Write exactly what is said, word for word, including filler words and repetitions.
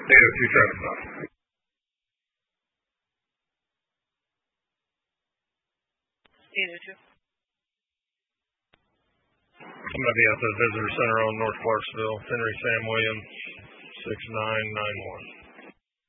eight oh two traffic stop. eight oh two. I'm going to be at the visitor center on North Clarksville. Henry Sam Williams, six nine nine one.